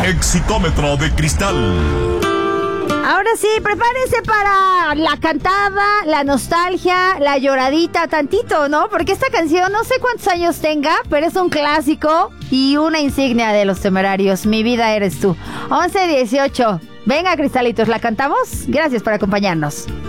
Exitómetro de Cristal. Ahora sí, prepárense para la cantada, la nostalgia, la lloradita tantito, ¿no? Porque esta canción no sé cuántos años tenga, pero es un clásico y una insignia de Los Temerarios. Mi vida eres tú. 11:18. Venga, cristalitos, ¿la cantamos? Gracias por acompañarnos.